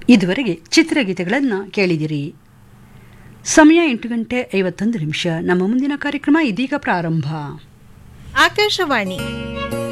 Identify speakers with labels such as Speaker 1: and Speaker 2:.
Speaker 1: ಇದುವರೆಗೆ ಚಿತ್ರಗೀತೆಗಳನ್ನು ಕೇಳಿದಿರಿ. ಸಮಯ 8:51. ನಮ್ಮ ಮುಂದಿನ ಕಾರ್ಯಕ್ರಮ ಇದೀಗ ಪ್ರಾರಂಭ.
Speaker 2: ಆಕಾಶವಾಣಿ